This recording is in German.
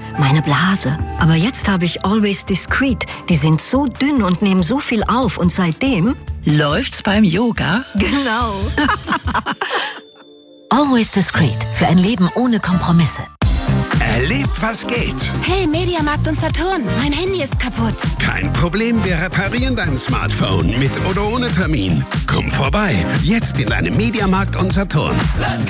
meine Blase. Aber jetzt habe ich Always Discreet. Die sind so dünn und nehmen so viel auf. Und seitdem... Läuft's beim Yoga? Genau. Always Discreet. Für ein Leben ohne Kompromisse. Erlebt, was geht. Hey, Mediamarkt und Saturn, mein Handy ist kaputt. Kein Problem, wir reparieren dein Smartphone mit oder ohne Termin. Komm vorbei, jetzt in deinem Mediamarkt und Saturn.